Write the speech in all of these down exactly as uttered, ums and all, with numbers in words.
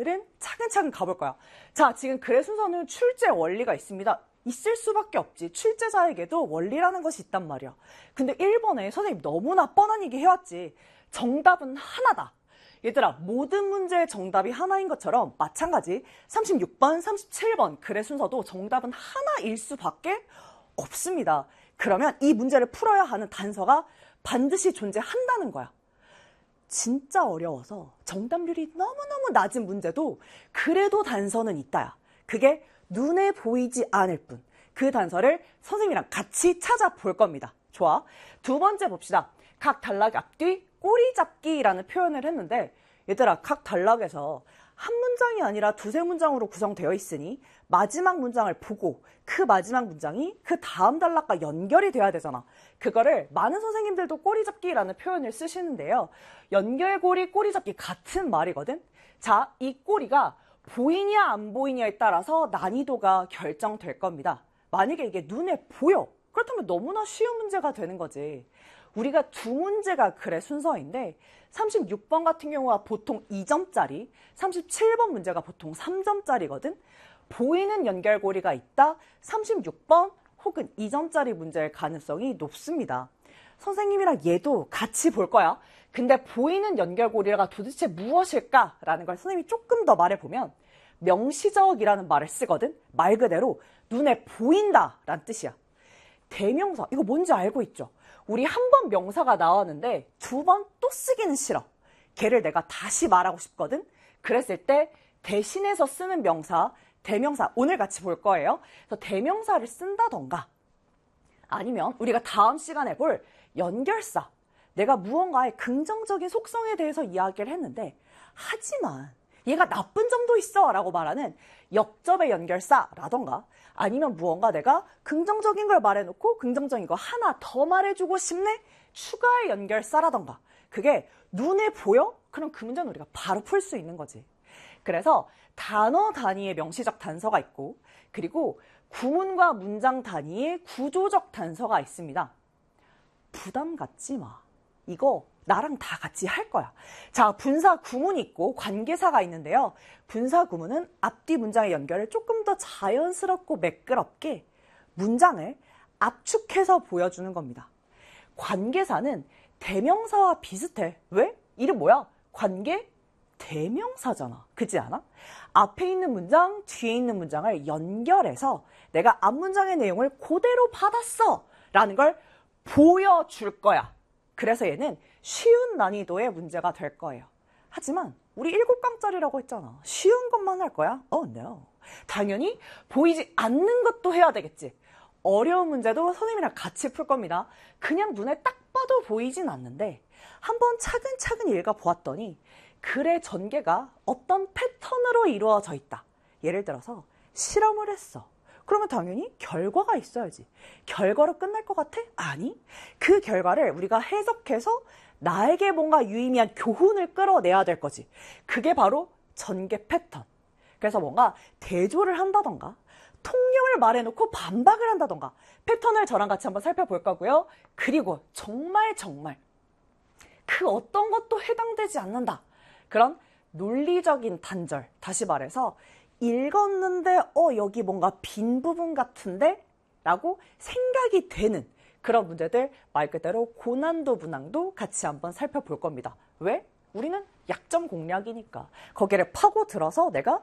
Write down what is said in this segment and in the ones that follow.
오늘은 차근차근 가볼 거야. 자, 지금 글의 순서는 출제 원리가 있습니다. 있을 수밖에 없지. 출제자에게도 원리라는 것이 있단 말이야. 근데 일 번에 선생님 너무나 뻔한 얘기 해왔지. 정답은 하나다. 얘들아, 모든 문제의 정답이 하나인 것처럼 마찬가지 삼십육 번, 삼십칠 번 글의 순서도 정답은 하나일 수밖에 없습니다. 그러면 이 문제를 풀어야 하는 단서가 반드시 존재한다는 거야. 진짜 어려워서 정답률이 너무너무 낮은 문제도 그래도 단서는 있다야. 그게 눈에 보이지 않을 뿐. 그 단서를 선생님이랑 같이 찾아볼 겁니다. 좋아. 두 번째 봅시다. 각 단락 앞뒤 꼬리 잡기라는 표현을 했는데 얘들아, 각 단락에서 한 문장이 아니라 두세 문장으로 구성되어 있으니 마지막 문장을 보고 그 마지막 문장이 그 다음 단락과 연결이 돼야 되잖아. 그거를 많은 선생님들도 꼬리잡기라는 표현을 쓰시는데요. 연결고리, 꼬리잡기 같은 말이거든. 자, 이 꼬리가 보이냐 안 보이냐에 따라서 난이도가 결정될 겁니다. 만약에 이게 눈에 보여. 그렇다면 너무나 쉬운 문제가 되는 거지. 우리가 두 문제가 글의 순서인데 삼십육 번 같은 경우가 보통 이 점짜리, 삼십칠 번 문제가 보통 삼 점짜리거든. 보이는 연결고리가 있다. 삼십육 번 혹은 이 점짜리 문제일 가능성이 높습니다. 선생님이랑 얘도 같이 볼 거야. 근데 보이는 연결고리가 도대체 무엇일까라는 걸 선생님이 조금 더 말해보면 명시적이라는 말을 쓰거든. 말 그대로 눈에 보인다라는 뜻이야. 대명사, 이거 뭔지 알고 있죠? 우리 한 번 명사가 나왔는데 두 번 또 쓰기는 싫어. 걔를 내가 다시 말하고 싶거든. 그랬을 때 대신해서 쓰는 명사, 대명사 오늘 같이 볼 거예요. 그래서 대명사를 쓴다던가 아니면 우리가 다음 시간에 볼 연결사, 내가 무언가의 긍정적인 속성에 대해서 이야기를 했는데 하지만 얘가 나쁜 점도 있어 라고 말하는 역접의 연결사라던가 아니면 무언가 내가 긍정적인 걸 말해놓고 긍정적인 거 하나 더 말해주고 싶네? 추가의 연결사라던가 그게 눈에 보여? 그럼 그 문제는 우리가 바로 풀 수 있는 거지. 그래서 단어 단위의 명시적 단서가 있고 그리고 구문과 문장 단위의 구조적 단서가 있습니다. 부담 갖지 마. 이거 나랑 다 같이 할 거야. 자, 분사 구문이 있고 관계사가 있는데요. 분사 구문은 앞뒤 문장의 연결을 조금 더 자연스럽고 매끄럽게 문장을 압축해서 보여주는 겁니다. 관계사는 대명사와 비슷해. 왜? 이름 뭐야? 관계 대명사잖아. 그렇지 않아? 앞에 있는 문장, 뒤에 있는 문장을 연결해서 내가 앞문장의 내용을 그대로 받았어 라는 걸 보여줄 거야. 그래서 얘는 쉬운 난이도의 문제가 될 거예요. 하지만 우리 일곱 강짜리라고 했잖아. 쉬운 것만 할 거야? Oh no. 당연히 보이지 않는 것도 해야 되겠지. 어려운 문제도 선생님이랑 같이 풀 겁니다. 그냥 눈에 딱 봐도 보이진 않는데 한번 차근차근 읽어보았더니 글의 전개가 어떤 패턴으로 이루어져 있다. 예를 들어서 실험을 했어. 그러면 당연히 결과가 있어야지. 결과로 끝날 것 같아? 아니. 그 결과를 우리가 해석해서 나에게 뭔가 유의미한 교훈을 끌어내야 될 거지. 그게 바로 전개 패턴. 그래서 뭔가 대조를 한다던가 통념을 말해놓고 반박을 한다던가 패턴을 저랑 같이 한번 살펴볼 거고요. 그리고 정말 정말 그 어떤 것도 해당되지 않는다. 그런 논리적인 단절. 다시 말해서 읽었는데 어 여기 뭔가 빈 부분 같은데? 라고 생각이 되는 그런 문제들 말 그대로 고난도 문항도 같이 한번 살펴볼 겁니다. 왜? 우리는 약점 공략이니까 거기를 파고들어서 내가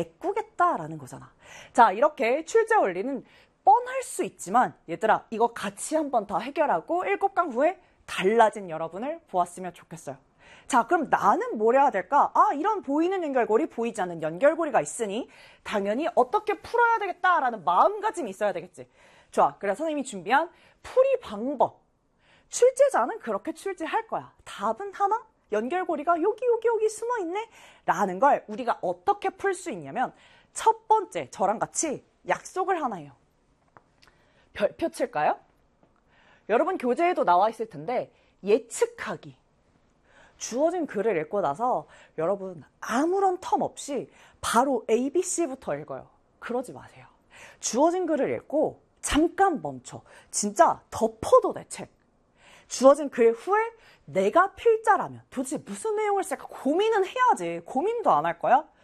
메꾸겠다라는 거잖아. 자, 이렇게 출제 원리는 뻔할 수 있지만 얘들아 이거 같이 한번 더 해결하고 일곱 강 후에 달라진 여러분을 보았으면 좋겠어요. 자, 그럼 나는 뭘 해야 될까? 아, 이런 보이는 연결고리, 보이지 않는 연결고리가 있으니 당연히 어떻게 풀어야 되겠다라는 마음가짐이 있어야 되겠지. 좋아, 그래서 선생님이 준비한 풀이 방법. 출제자는 그렇게 출제할 거야. 답은 하나? 연결고리가 여기 여기 여기 숨어있네? 라는 걸 우리가 어떻게 풀 수 있냐면 첫 번째, 저랑 같이 약속을 하나 해요. 별표 칠까요? 여러분 교재에도 나와 있을 텐데 예측하기. 주어진 글을 읽고 나서 여러분 아무런 텀 없이 바로 에이 비 씨부터 읽어요. 그러지 마세요. 주어진 글을 읽고 잠깐 멈춰. 진짜 덮어도 돼, 책. 주어진 글 후에 내가 필자라면 도대체 무슨 내용을 쓸까 고민은 해야지. 고민도 안 할 거야?